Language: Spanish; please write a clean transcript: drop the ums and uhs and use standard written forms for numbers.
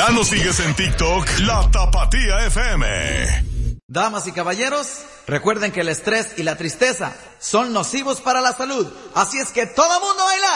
Ya nos sigues en TikTok, La Tapatía FM. Damas y caballeros, recuerden que el estrés y la tristeza son nocivos para la salud. Así es que todo mundo baila.